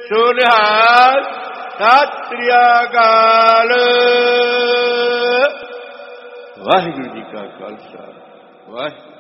ਸੋ ਨਿਹਾਲ। ਸਤਿ ਸ੍ਰੀ ਅਕਾਲ। ਵਾਹਿਗੁਰੂ ਜੀ ਕਾ ਖਾਲਸਾ, ਵਾਹਿਗੁਰੂ।